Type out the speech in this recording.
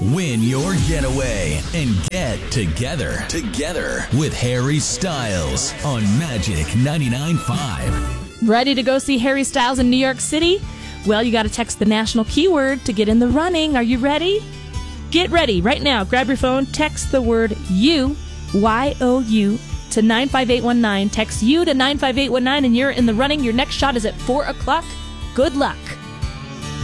Win your getaway and get together with Harry Styles on Magic 99.5. Ready to go see Harry Styles in New York City? Well, you got to text the national keyword to get in the running. Are you ready? Get ready right now. Grab your phone, text the word YOU, Y-O-U, to 95819. Text YOU to 95819 and you're in the running. Your next shot is at 4 o'clock. Good luck.